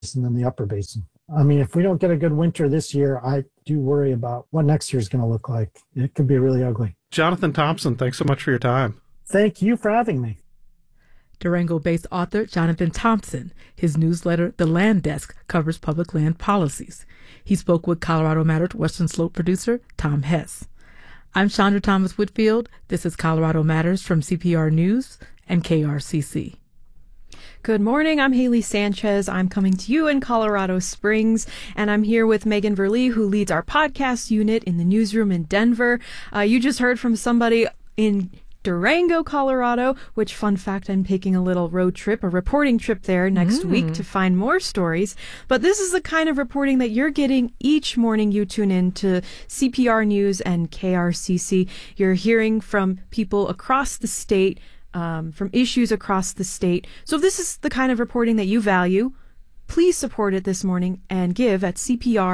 basin than the upper basin. I mean, if we don't get a good winter this year, I do worry about what next year is going to look like. It could be really ugly. Jonathan Thompson, thanks so much for your time. Thank you for having me. Durango-based author Jonathan Thompson. His newsletter, The Land Desk, covers public land policies. He spoke with Colorado Matters Western Slope producer Tom Hess. I'm Chandra Thomas Whitfield. This is Colorado Matters from CPR News and KRCC. Good morning. I'm Haley Sanchez. I'm coming to you in Colorado Springs, and I'm here with Megan Verlee, who leads our podcast unit in the newsroom in Denver. You just heard from somebody in Durango, Colorado, which, fun fact, I'm taking a little road trip, a reporting trip there next week to find more stories. But this is the kind of reporting that you're getting each morning you tune in to CPR News and KRCC. You're hearing from people across the state, from issues across the state. So if this is the kind of reporting that you value, please support it this morning and give at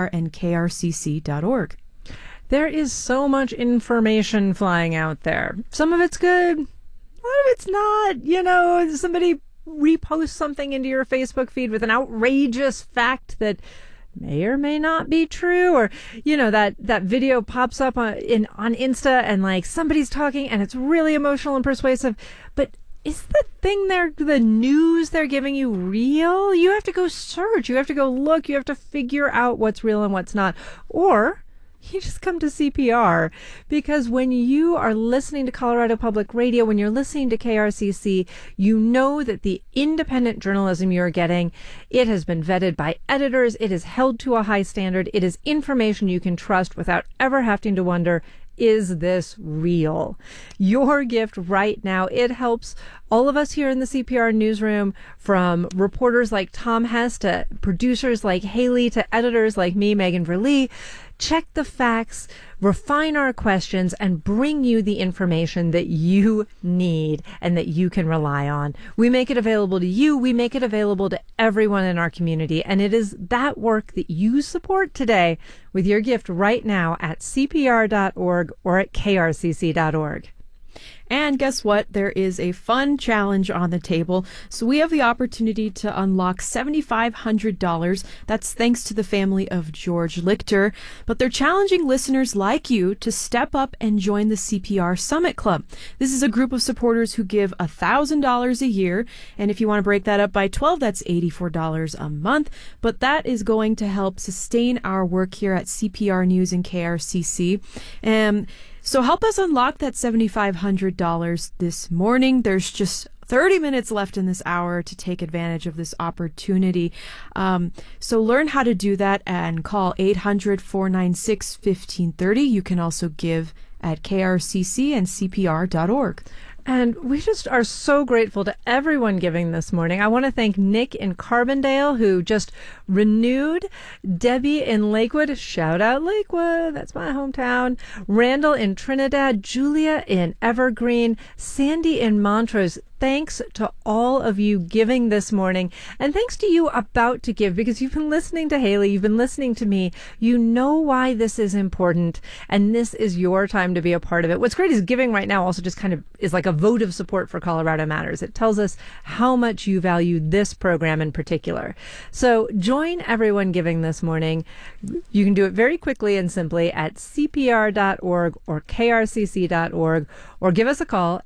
cprandkrcc.org. There is so much information flying out there. Some of it's good, a lot of it's not. You know, somebody reposts something into your Facebook feed with an outrageous fact that may or may not be true, or, you know, that video pops up on Insta and like somebody's talking and it's really emotional and persuasive, but is the thing the news they're giving you real? You have to go search, you have to go look, you have to figure out what's real and what's not. Or you just come to CPR, because when you are listening to Colorado Public Radio, when you're listening to KRCC, you know that the independent journalism you're getting, it has been vetted by editors, it is held to a high standard, it is information you can trust without ever having to wonder, is this real? Your gift right now, it helps all of us here in the CPR newsroom, from reporters like Tom Hess to producers like Haley to editors like me, Megan Verlee, check the facts, refine our questions, and bring you the information that you need and that you can rely on. We make it available to you. We make it available to everyone in our community. And it is that work that you support today with your gift right now at cpr.org or at krcc.org. And guess what? There is a fun challenge on the table. So we have the opportunity to unlock $7,500. That's thanks to the family of George Lichter. But they're challenging listeners like you to step up and join the CPR Summit Club. This is a group of supporters who give $1,000 a year. And if you want to break that up by 12, that's $84 a month. But that is going to help sustain our work here at CPR News and KRCC. So help us unlock that $7,500 this morning. There's just 30 minutes left in this hour to take advantage of this opportunity. So learn how to do that and call 800-496-1530. You can also give at krcc and cpr.org. And we just are so grateful to everyone giving this morning. I want to thank Nick in Carbondale, who just renewed, Debbie in Lakewood, shout out Lakewood, that's my hometown, Randall in Trinidad, Julia in Evergreen, Sandy in Montrose. Thanks to all of you giving this morning, and thanks to you about to give, because you've been listening to Haley, you've been listening to me, you know why this is important, and this is your time to be a part of it. What's great is giving right now also just kind of is like a vote of support for Colorado Matters. It tells us how much you value this program in particular. So join everyone giving this morning. You can do it very quickly and simply at cpr.org or krcc.org, or give us a call,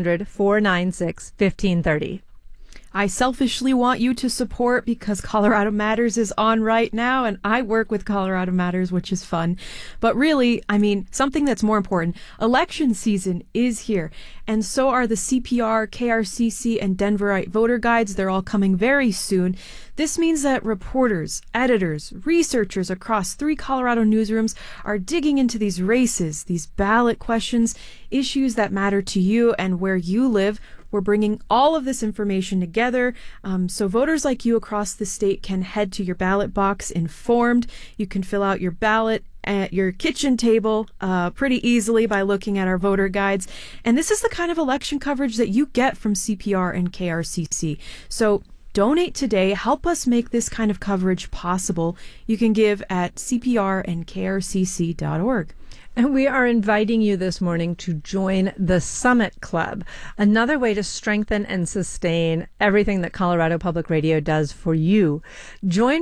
800-496-1530. I selfishly want you to support because Colorado Matters is on right now, and I work with Colorado Matters, which is fun. But really, I mean, something that's more important, election season is here, and so are the CPR, KRCC, and Denverite voter guides. They're all coming very soon. This means that reporters, editors, researchers across 3 Colorado newsrooms are digging into these races, these ballot questions, issues that matter to you and where you live. We're bringing all of this information together so voters like you across the state can head to your ballot box informed. You can fill out your ballot at your kitchen table pretty easily by looking at our voter guides. And this is the kind of election coverage that you get from CPR and KRCC. So donate today. Help us make this kind of coverage possible. You can give at cprandkrcc.org. And we are inviting you this morning to join the Summit Club, another way to strengthen and sustain everything that Colorado Public Radio does for you. Join